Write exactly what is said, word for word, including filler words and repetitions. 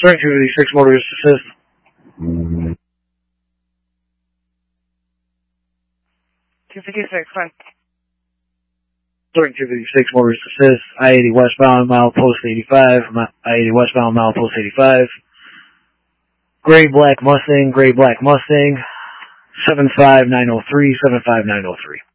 Starting two fifty-six, motorist assist. two fifty-six, fine. Starting two fifty-six, motorist assist. I eighty westbound, mile post eighty-five. I eighty westbound, mile post eighty-five. Gray black Mustang, gray black Mustang. seven five nine oh three, seven five nine oh three.